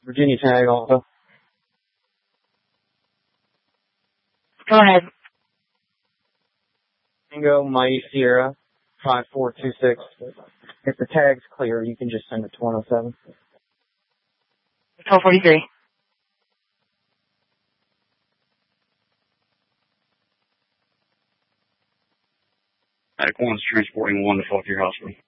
Virginia tag also. Go ahead. Tango, Mighty Sierra, 5426. If the tag's clear, you can just send it to 107. 1243. Medic 1's transporting 1 to Fauquier Hospital.